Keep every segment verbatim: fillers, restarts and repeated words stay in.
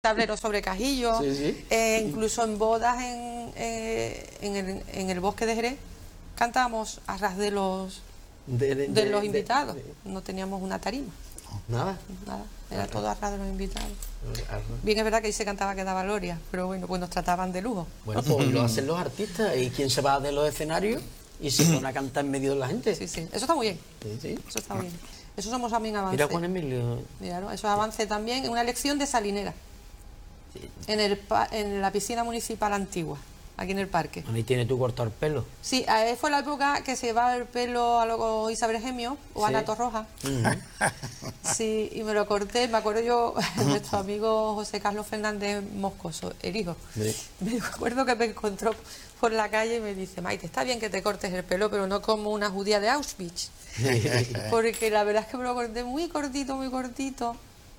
tablero sobre cajillo, sí, sí. Eh, incluso en bodas en, eh, en, el, en el bosque de Jerez cantábamos a ras de los de, de, de los de, invitados, de, de... no teníamos una tarima. Nada. Nada, era todo a ras de los invitados. Arras. Bien, es verdad que ahí se cantaba que daba gloria, pero bueno, pues nos trataban de lujo. Bueno, pues lo hacen los artistas. ¿Y quién se va de los escenarios y se pone a cantar en medio de la gente? Sí, sí, eso está muy bien. Sí, sí. Eso está muy bien. Eso somos también avance. Mira, Juan Emilio. Mira, ¿no? Eso es avance también en una lección de salinera. Sí. En, el, en la piscina municipal antigua, aquí en el parque. Ahí tiene tú cortar el pelo. Sí, fue la época que se llevaba el pelo a lo Isabel Gemio o Sí. Ana Torroja. Uh-huh. Sí, y me lo corté, me acuerdo yo, nuestro amigo José Carlos Fernández Moscoso, el hijo. Sí. Me acuerdo que me encontró por la calle y me dice: Maite, está bien que te cortes el pelo, pero no como una judía de Auschwitz. Porque la verdad es que me lo corté muy cortito, muy cortito.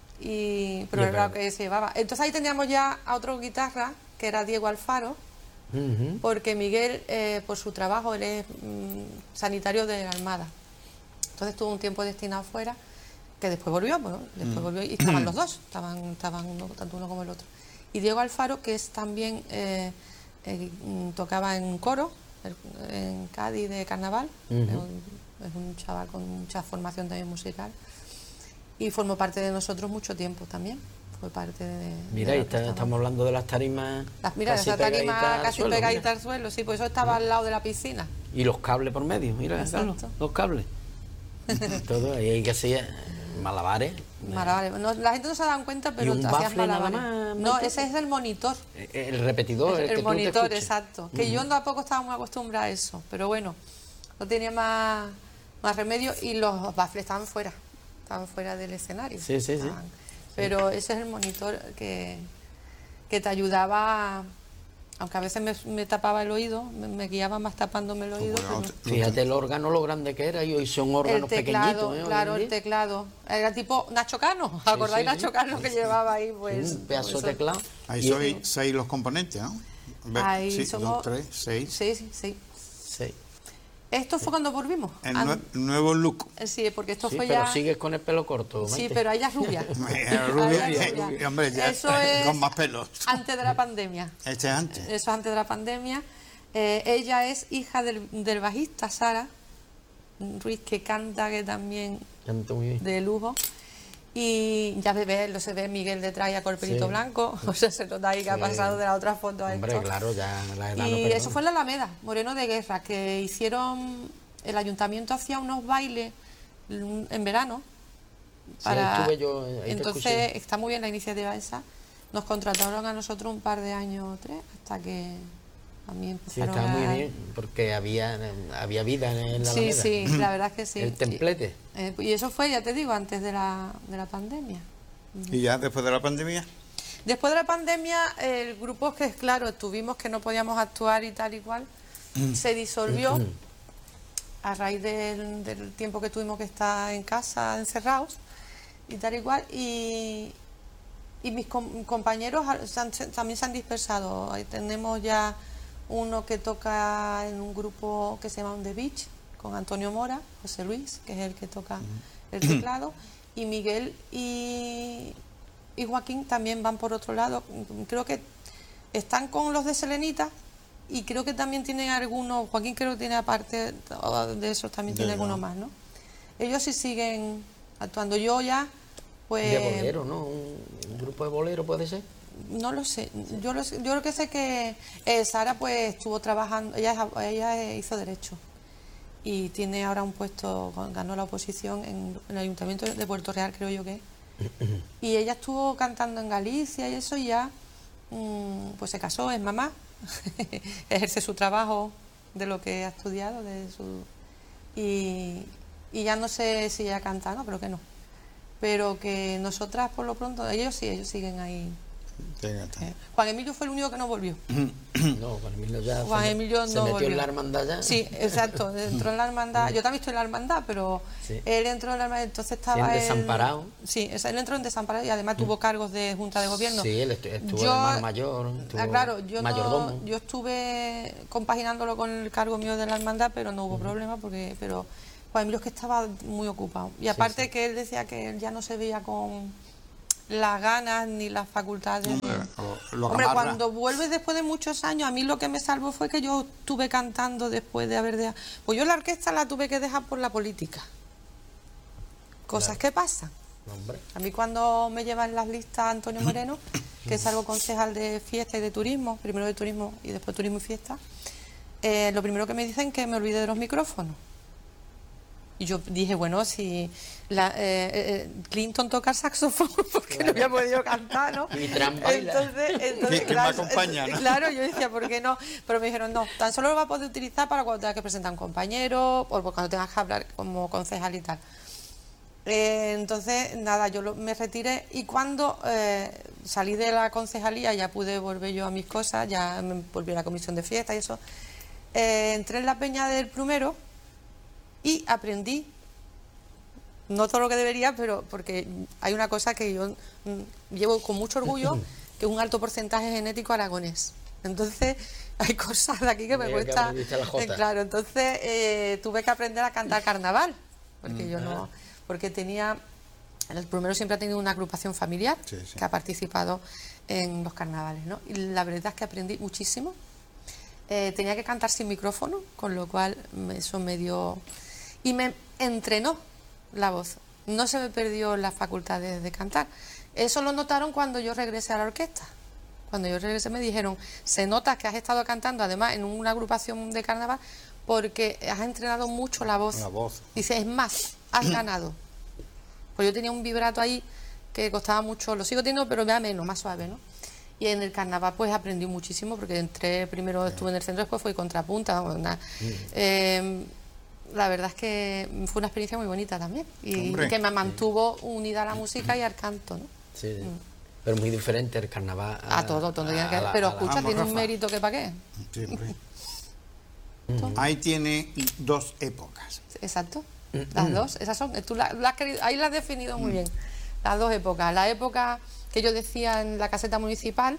Y, pero era lo que se llevaba. Entonces ahí teníamos ya a otro guitarra, que era Diego Alfaro, uh-huh. porque Miguel, eh, por su trabajo, él es mm, sanitario de la Armada. Entonces estuvo un tiempo destinado fuera, que después volvió, bueno, después uh-huh. volvió y estaban los dos, estaban, estaban uno, tanto uno como el otro. Y Diego Alfaro, que es también, eh, eh, tocaba en un coro, en Cádiz de carnaval, uh-huh. es, un, es un chaval con mucha formación también musical. Y formó parte de nosotros mucho tiempo también. Fue parte de. Mira, de y está, estamos hablando de las tarimas. Las, mira, esa tarima casi pegadita al suelo, sí, pues eso estaba al lado de la piscina. Y los cables por medio, mira, Carlos, los cables. Todo, ahí hay que hacer malabares. Malabares. No, la gente no se dan cuenta, pero ¿Y un hacían malabares. Más, no, ese es el monitor. El repetidor, el, el, el que monitor, tú te exacto. Que uh-huh. yo tampoco estaba muy acostumbrada a eso, pero bueno, no tenía más, más remedio y los baffles estaban fuera. Estaban fuera del escenario. Sí, sí, sí. Pero ese es el monitor que, que te ayudaba, aunque a veces me, me tapaba el oído, me, me guiaba más tapándome el oído. Bueno, pero... Fíjate el órgano lo grande que era, y hoy son órganos el teclado, pequeñitos. ¿eh? Claro, el teclado. Era tipo Nacho Cano, ¿acordáis sí, sí, Nacho sí. Cano que llevaba ahí? Pues, sí, un pedazo pues, de teclado. Ahí sois seis los componentes, ¿no? Ahí sí, somos... dos, tres, seis. Sí, sí, sí. Sí. Esto fue cuando volvimos. El nue nuevo look. Sí, porque esto sí, fue pero ya... pero sigues con el pelo corto, Sí, Maite. pero ella es rubia. rubia, rubia. rubia. Hombre, ya, eso es con más pelos. Antes de la pandemia. Este es antes. Eso es antes de la pandemia. Eh, ella es hija del, del bajista Sara Ruiz, que canta, que también canta muy bien. De lujo. Y ya se ve, lo se ve Miguel detrás ya con el pelito sí. blanco, o sea, se nota ahí que sí. ha pasado de la otra foto a Hombre, esto. claro, ya la edad Y no eso fue en la Alameda, Moreno de Guerra, que hicieron, el ayuntamiento hacía unos bailes en verano. Para, sí, estuve yo, ahí entonces, está muy bien la iniciativa esa. Nos contrataron a nosotros un par de años o tres, hasta que a mí empezaron sí, estaba a... muy bien, porque había, había vida en la Sí, Alameda. sí, la verdad es que sí. El templete. Y, eh, y eso fue, ya te digo, antes de la, de la pandemia. ¿Y ya después de la pandemia? Después de la pandemia, el grupo que, claro, tuvimos que no podíamos actuar y tal y cual, se disolvió a raíz del, del tiempo que tuvimos que estar en casa, encerrados y tal y cual. Y, y mis com compañeros se han, también se han dispersado. Ahí tenemos ya uno que toca en un grupo que se llama On The Beach, con Antonio Mora, José Luis, que es el que toca el teclado, y Miguel y, y Joaquín también van por otro lado. Creo que están con los de Selenita y creo que también tienen algunos, Joaquín creo que tiene aparte de esos también tiene algunos más, ¿no? Ellos sí siguen actuando. Yo ya, pues... De bolero, ¿no? Un, un grupo de bolero puede ser. No lo sé, yo, lo, yo lo que sé que eh, Sara pues estuvo trabajando, ella, ella hizo Derecho y tiene ahora un puesto, ganó la oposición en, en el Ayuntamiento de Puerto Real, creo yo que es. Y ella estuvo cantando en Galicia y eso, y ya mmm, pues se casó, es mamá, ejerce su trabajo de lo que ha estudiado, de su y, y ya no sé si ella canta, no, creo que no, pero que nosotras por lo pronto, ellos sí, ellos siguen ahí. Eh, Juan Emilio fue el único que no volvió. No, Juan Emilio ya Juan se, Emilio se no metió volvió. en la hermandad ya. Sí, exacto, entró en la hermandad. Yo también estoy en la hermandad, pero sí. él entró en la hermandad, entonces estaba sí, en desamparado. Él, sí, él entró en desamparado y además tuvo cargos de Junta de Gobierno. Sí, él estuvo yo, hermano mayor, estuvo claro, yo mayordomo. No, yo estuve compaginándolo con el cargo mío de la hermandad, pero no hubo uh-huh. problema porque, pero Juan Emilio es que estaba muy ocupado. Y aparte sí, sí. que él decía que él ya no se veía con las ganas ni las facultades. Hombre, lo- lo que Hombre, amarra. cuando vuelves después de muchos años, a mí lo que me salvó fue que yo estuve cantando después de haber dejado. Pues yo la orquesta la tuve que dejar por la política. Cosas que pasan. Hombre. A mí cuando me llevan las listas Antonio Moreno, que es algo concejal de fiesta y de turismo, primero de turismo y después turismo y fiesta, eh, lo primero que me dicen es que me olvide de los micrófonos. Y yo dije, bueno, si la, eh, eh, Clinton toca el saxofón, porque Claro. no había podido cantar, ¿no? Y Trump baila. Entonces, entonces ¿Quién- quién me claro, acompaña, no? claro, yo decía, ¿por qué no? Pero me dijeron, no, tan solo lo va a poder utilizar para cuando tengas que presentar a un compañero o cuando tengas que hablar como concejal y tal. Eh, entonces, nada, yo lo- me retiré y cuando eh, salí de la concejalía ya pude volver yo a mis cosas, ya me volví a la comisión de fiesta y eso. Eh, entré en la peña del plumero y aprendí, no todo lo que debería, pero porque hay una cosa que yo mm, llevo con mucho orgullo, que es un alto porcentaje genético aragonés. Entonces, hay cosas de aquí que me Mira que cuesta. aprendiste la jota. eh, claro, entonces eh, tuve que aprender a cantar carnaval, porque yo no, porque tenía, el plumero siempre ha tenido una agrupación familiar Sí, sí. que ha participado en los carnavales, ¿no? Y la verdad es que aprendí muchísimo. Eh, tenía que cantar sin micrófono, con lo cual me- eso me dio... Y me entrenó la voz. No se me perdió las facultades de cantar. Eso lo notaron cuando yo regresé a la orquesta. Cuando yo regresé me dijeron, se nota que has estado cantando, además, en una agrupación de carnaval, porque has entrenado mucho la voz. La voz. Dice, es más, has ganado. Pues yo tenía un vibrato ahí que costaba mucho, lo sigo teniendo, pero ya menos, más suave, ¿no? Y en el carnaval pues aprendí muchísimo, porque entré, primero estuve en el centro, después fui contrapunta. Una, eh, la verdad es que fue una experiencia muy bonita también, y Hombre. que me mantuvo unida a la música y al canto, ¿no? Sí, sí. Pero muy diferente el carnaval. A todo, todo. a tiene que- la- pero a la- escucha, Vamos, tiene un Rafa. mérito que para qué. Siempre. Ahí tiene dos épocas. Exacto. Las dos, esas son, tú la- la has querido- ahí las has definido muy bien. Las dos épocas. La época que yo decía en la caseta municipal,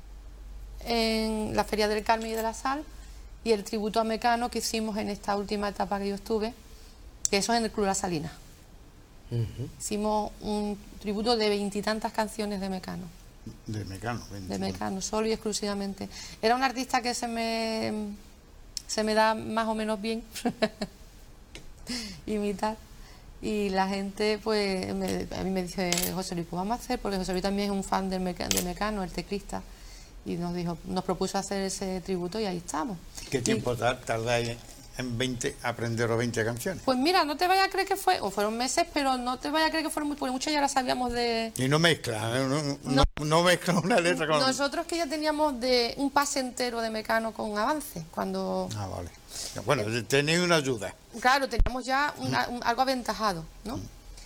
en la Feria del Carmen y de la Sal, y el tributo a Mecano que hicimos en esta última etapa que yo estuve, que eso es en el Club La Salina. Ujú. Hicimos un tributo de veintitantas canciones de Mecano. De Mecano. De Mecano, solo y exclusivamente. Era un artista que se me se me da más o menos bien imitar, y la gente pues me- a mí me dice, José Luis, pues vamos a hacer, porque José Luis también es un fan del Meca- de Mecano, el teclista, y nos dijo, nos propuso hacer ese tributo y ahí estamos. ¿Qué Y- tiempo tar- tardáis en veinte, aprender los veinte canciones? Pues mira, no te vayas a creer que fue, o fueron meses, pero no te vayas a creer que fueron muy, porque muchas ya las sabíamos de... Y no mezcla, ¿eh? no, no, no mezcla una letra con... Nosotros que ya teníamos de un pase entero de Mecano con avance, cuando... Ah, vale. Bueno, tenéis una ayuda. Claro, teníamos ya una- un- algo aventajado, ¿no?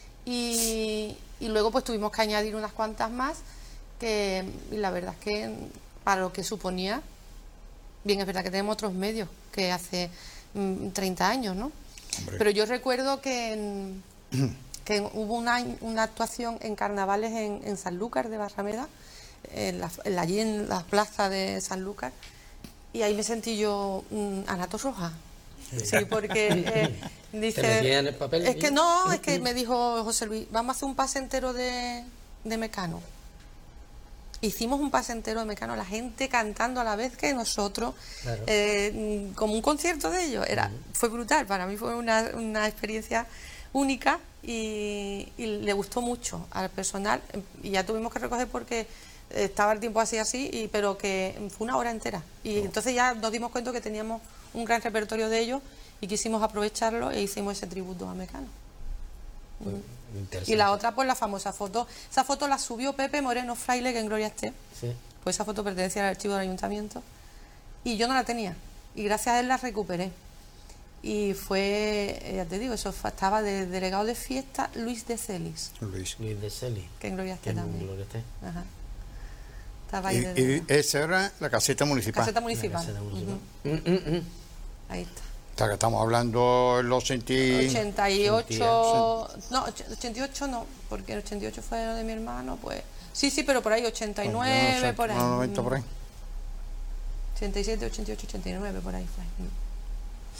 Y, y luego pues tuvimos que añadir unas cuantas más, que y la verdad es que para lo que suponía, bien es verdad que tenemos otros medios que hace mm, treinta años, ¿no? Hombre. Pero yo recuerdo que, en- que hubo una, una actuación en carnavales en, en Sanlúcar de Barrameda, en la- en la- allí en la plaza de Sanlúcar, y ahí me sentí yo mm, Ana Torroja. Sí, porque eh, dice... ¿Te metían el papel Es allí? que no, es que me dijo José Luis, vamos a hacer un pase entero de, de Mecano. Hicimos un pase entero de Mecano, la gente cantando a la vez que nosotros, Claro. eh, como un concierto de ellos. Era, fue brutal, para mí fue una, una experiencia única, y, y le gustó mucho al personal, y ya tuvimos que recoger porque estaba el tiempo así así, y, pero que fue una hora entera. Y entonces ya nos dimos cuenta que teníamos un gran repertorio de ellos y quisimos aprovecharlo e hicimos ese tributo a Mecano. Pues, interesante. Y la otra, pues la famosa foto. Esa foto la subió Pepe Moreno Fraile, que en gloria esté. Sí. Pues esa foto pertenecía al archivo del ayuntamiento. Y yo no la tenía. Y gracias a él la recuperé. Y fue, eh, ya te digo, eso fue- estaba de delegado de fiesta Luis de Celis, Luis. Luis de Celi. que en gloria Que esté en también. Gloria esté. Ajá. Estaba ahí Y, de y delegado. esa era la caseta municipal. Caseta La municipal. caseta municipal. Ujú. Mm, mm, mm. Ahí está. O sea, que estamos hablando en los senti... ochenta y ocho, no, och- ochenta y ocho no, porque el ochenta y ocho fue lo de mi hermano, pues sí, sí, pero por ahí ochenta y nueve, no sé, por ahí. no, noventa por ahí. ochenta y siete, ochenta y ocho, ochenta y nueve, por ahí fue.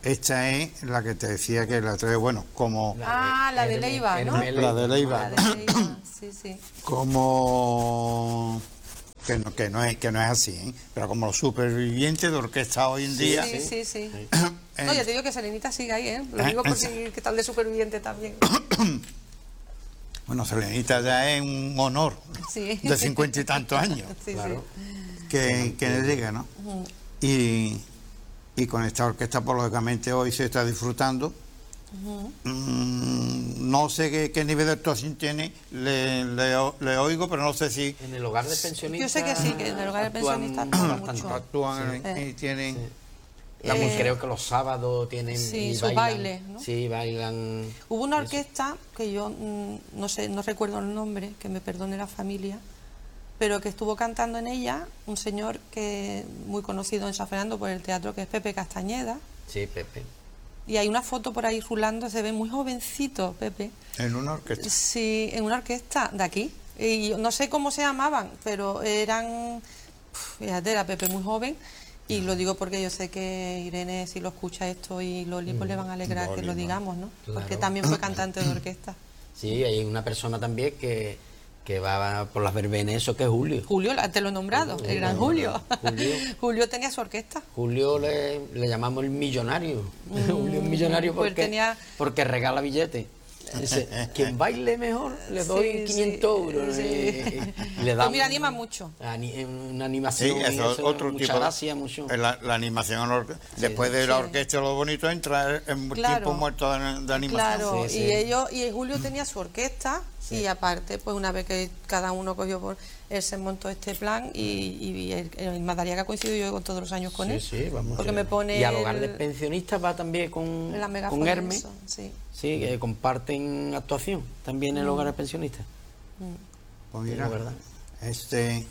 Esta es la que te decía que la trae, bueno, como... Ah, la de Leiva, ¿no? La de Leiva. La de Leiva, sí, sí. Como... Que no, que no es que no es así, ¿eh? Pero como los supervivientes de orquesta hoy en día... Sí, sí, sí. eh, No, ya te digo que Selenita sigue ahí, ¿eh? Lo digo por si que tal de superviviente también. Bueno, Selenita ya es un honor Sí. de cincuenta y tantos años Sí, Claro. que, que le llega, ¿no? Y, y con esta orquesta, pues lógicamente hoy se está disfrutando. Mm, no sé qué, qué nivel de actuación tiene, le, le, o- le oigo, pero no sé si En el hogar de pensionistas. Yo sé que sí, que en el hogar de actúan pensionistas actúan bastante. mucho. actúan Sí. y tienen... Sí. Eh, Vamos, creo que los sábados tienen. sí, y sus bailan. bailes, ¿no? Sí, bailan. Hubo una eso. orquesta que yo mm, no sé, no recuerdo el nombre, que me perdone la familia, pero que estuvo cantando en ella un señor que muy conocido en San Fernando por el teatro, que es Pepe Castañeda. Sí, Pepe. Y hay una foto por ahí rulando, se ve muy jovencito, Pepe. En una orquesta. Sí, en una orquesta de aquí. Y yo no sé cómo se llamaban, pero eran, uf, fíjate, era Pepe muy joven. Y lo digo porque yo sé que Irene, si lo escucha esto, y Loli, pues le van a alegrar que Loli, lo ¿no? digamos, ¿no? Claro. Porque también fue cantante de orquesta. Sí, hay una persona también que, que va por las verbenas, eso que es Julio. Julio, te lo he nombrado, el gran Julio. Julio. Julio tenía su orquesta. Julio le, le llamamos el millonario. Julio es millonario pues porque, tenía- porque regala billetes. Dice, quien baile mejor le doy Sí, quinientos sí, euros. sí. eh, y le Pues damos mira, anima mucho. ani- una Sí, animación. y eso es eso, otro muchas tipo. gracias, mucho. de- La, la animación en la orque- después de la Sí. orquesta, lo bonito entra en Claro. tiempo muerto de, de animación. Claro, Sí, sí. y ellos, y Julio tenía su orquesta, y aparte, pues una vez que cada uno cogió por él se montó este plan, y, y el, el Madariaga coincido yo con todos los años con Sí, él. sí, vamos. Porque me pone Y al hogar de el- pensionistas va también con, la con megáfona Hermes. eso, sí. Sí, que comparten actuación también en el hogar de pensionistas. Pues Sí, mira, la verdad. este,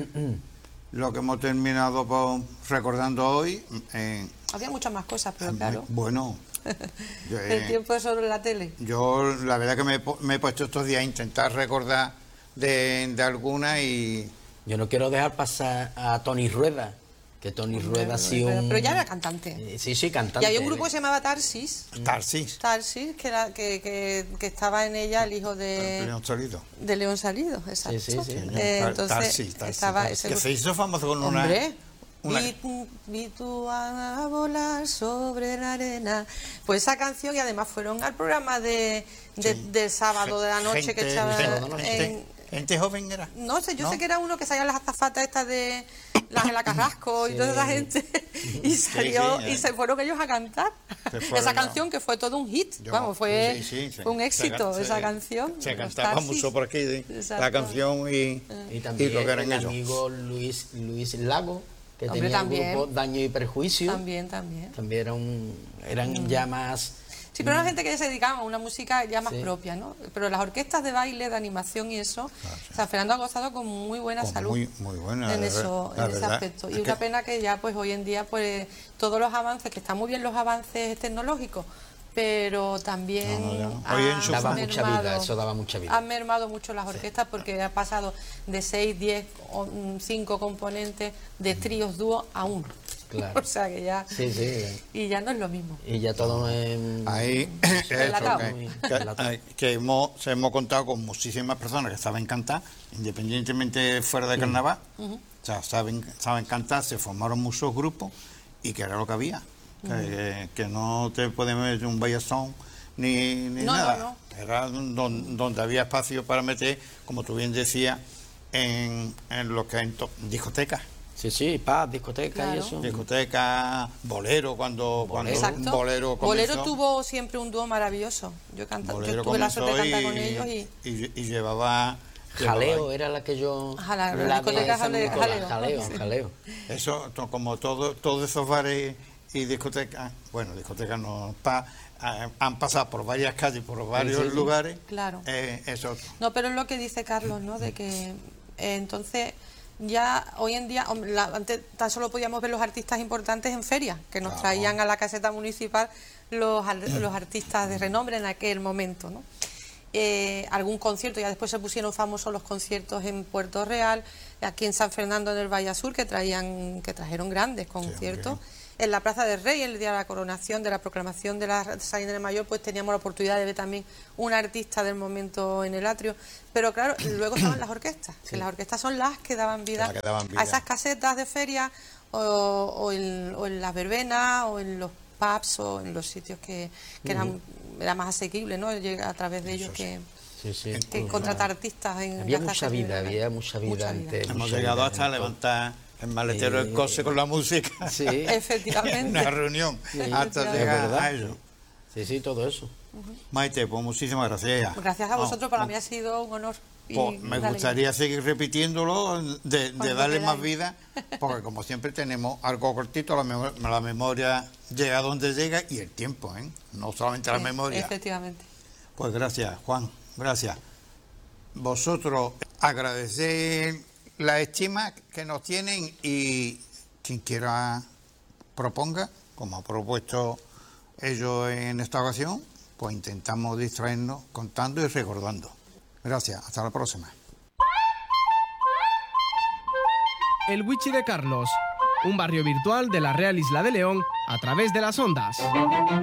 lo que hemos terminado por- recordando hoy, eh, Había muchas más cosas, pero claro, bueno, yo, el eh, tiempo es solo en la tele. yo la verdad que me, he po- me he puesto estos días a intentar recordar de, de alguna y Yo no quiero dejar pasar a Tony Rueda, que Tony Rueda ha sido pero, un... pero ya era cantante. Eh, Sí, sí, Y cantante. hay un grupo que se llamaba Tarsis, Tarsis, Tarsis, que, era, que, que, que estaba en ella el hijo de, León Salido. de León Salido, exacto. Sí, sí, sí. Eh, Tar- entonces Tarsis, Tarsis, estaba Tarsis, ese que grupo. se hizo famoso con una... Hombre, una- vi, vi tu a volar sobre la arena. Pues esa canción, y además fueron al programa de, de- Sí. del sábado de la noche Gente- que echaba gente, en- gente joven era. no sé, yo ¿No? sé que era uno que salían las azafatas estas de la Ángela Carrasco y toda esa gente, y salió, sí, y eh. se fueron ellos a cantar Se fueron, esa ¿no? canción, que fue todo un hit. Yo- Vamos, fue, sí, sí, sí. fue un Se éxito can- esa se- canción. Se los cantaba Tarsis. mucho por aquí de- Exacto. la canción y, Y y también lo que eran el ellos. amigo Luis, Luis Lago, que Hombre, tenía también. el grupo Daño y Perjuicio. También, también. También era un, eran ya más... Sí, pero era gente que ya se dedicaba a una música ya más Sí. propia, ¿no? Pero las orquestas de baile, de animación y eso, San Fernando ha gozado con muy buena Con salud. muy- muy buena, en, la eso, verdad, la en ese verdad. aspecto. Es Y una que- pena que ya, pues hoy en día, pues todos los avances, que están muy bien los avances tecnológicos, pero también No, no, ya no. ha Hoy en su- Daba mucha vida, mermado- eso daba mucha vida. Han mermado mucho las orquestas porque ha pasado de seis, diez, o, mm, cinco componentes de tríos dúos a uno. Claro. O sea que ya... Sí, sí. Y ya no es lo mismo. Y ya todo en... Ahí Enlatado. eso, que, que- que hemos, se hemos contado con muchísimas personas que saben cantar, independientemente fuera de carnaval, o sea, saben, saben cantar, se formaron muchos grupos y que era lo que había, que, que no te pueden meter un bayazón ni, ni No, no, nada, no. era don- donde había espacio para meter, como tú bien decías, en, en lo que en to- discotecas. Sí, sí, paz, discoteca Claro. y eso. Discoteca, bolero, cuando, cuando Exacto. bolero comenzó. Bolero tuvo siempre un dúo maravilloso. Yo, canta, yo Bolero tuve la suerte de comenzó cantar con ellos y... y, y llevaba... Jaleo llevaba- era la que yo... Ajá, la- la de discoteca San Jaleo, Nicolás, Jaleo. jaleo, Sí. jaleo. Eso, to- como todo, todos esos bares y discotecas, bueno, discotecas no, pa- ah, han pasado por varias calles, por varios sí, sí. lugares, Claro. eh, eso. No, pero es lo que dice Carlos, ¿no? De que eh, entonces ya hoy en día, hombre, la- antes tan solo podíamos ver los artistas importantes en ferias, que nos Claro. traían a la caseta municipal los, ar- los artistas de renombre en aquel momento, ¿no? Eh, algún concierto, ya después se pusieron famosos los conciertos en Puerto Real, aquí en San Fernando en el Valle Sur, que traían, que trajeron grandes conciertos. en la Plaza del Rey, el día de la coronación, de la proclamación de la Salina de Mayor, pues teníamos la oportunidad de ver también un artista del momento en el atrio. Pero claro, luego estaban las orquestas, sí. que las orquestas son las que daban vida, que daban vida. a esas casetas de feria o, o, en, o en las verbenas o en los pubs o en los sitios que, que eran, uh-huh. era más asequible, ¿no? Llega a través de ellos sí. que... Sí, sí. Que contratar artistas en había mucha vida, había mucha vida, mucha vida. Antes. Hemos llegado hasta levantar el maletero del coche con la música. Sí. Efectivamente. Una reunión. Sí, hasta llegar a ello. Sí, sí, todo eso. Uh-huh. Maite, pues muchísimas gracias. Gracias a vosotros, no, para no. mí ha sido un honor. Pues me gustaría seguir repitiéndolo, de, de darle más vida, porque como siempre tenemos algo cortito, la, mem la memoria llega donde llega y el tiempo, ¿eh? No solamente la memoria. Efectivamente. Pues gracias, Juan. Gracias. Vosotros agradecer la estima que nos tienen y quien quiera proponga, como ha propuesto ellos en esta ocasión, pues intentamos distraernos contando y recordando. Gracias, hasta la próxima. El Wichi de Carlos, un barrio virtual de la Real Isla de León a través de las ondas.